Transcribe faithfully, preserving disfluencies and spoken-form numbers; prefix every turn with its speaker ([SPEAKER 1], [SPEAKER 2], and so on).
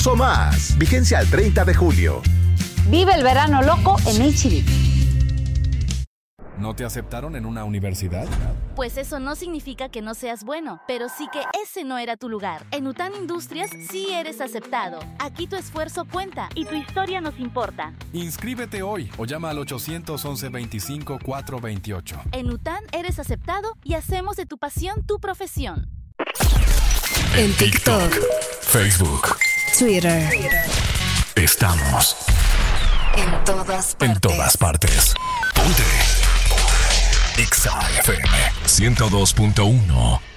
[SPEAKER 1] O más. Vigencia al treinta de julio.
[SPEAKER 2] Vive el verano loco en H E B.
[SPEAKER 3] ¿No te aceptaron en una universidad?
[SPEAKER 4] Pues eso no significa que no seas bueno, pero sí que ese no era tu lugar. En UTAN Industrias sí eres aceptado. Aquí tu esfuerzo cuenta y tu historia nos importa.
[SPEAKER 3] Inscríbete hoy o llama al ochocientos once veinticinco cuatrocientos veintiocho.
[SPEAKER 4] En UTAN eres aceptado y hacemos de tu pasión tu profesión.
[SPEAKER 5] En TikTok,
[SPEAKER 6] Facebook,
[SPEAKER 5] Twitter.
[SPEAKER 6] Estamos
[SPEAKER 5] En todas partes.
[SPEAKER 6] en todas partes. Ponte Exa F M ciento dos punto uno.